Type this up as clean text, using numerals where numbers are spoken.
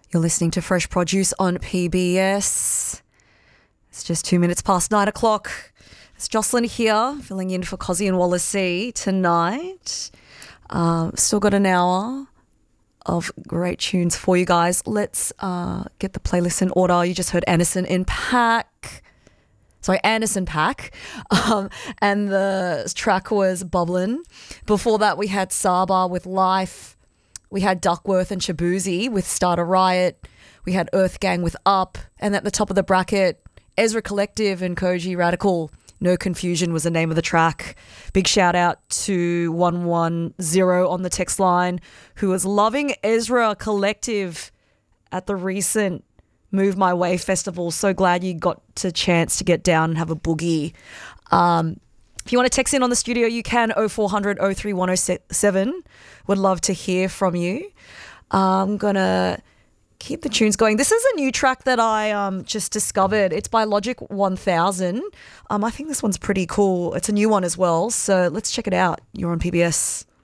You're listening to Fresh Produce on PBS. It's just 2 minutes past 9 o'clock. It's Jocelyn here, filling in for Cozzy and Wallacey tonight. Still got an hour of great tunes for you guys. Let's get the playlist in order. You just heard Anderson .Paak. And the track was Bubblin'. Before that, we had Saba with Life. We had Duckworth and Shabuzi with Start a Riot. We had Earth Gang with Up. And at the top of the bracket, Ezra Collective and Koji Radical. No Confusion was the name of the track. Big shout out to 110 on the text line, who was loving Ezra Collective at the recent Move My Way festival. So glad you got the chance to get down and have a boogie. If you want to text in on the studio, you can 0400 03 107. Would love to hear from you. I'm going to keep the tunes going. This is a new track that I just discovered. It's by Logic 1000. I think this one's pretty cool. It's a new one as well. So let's check it out. You're on PBS.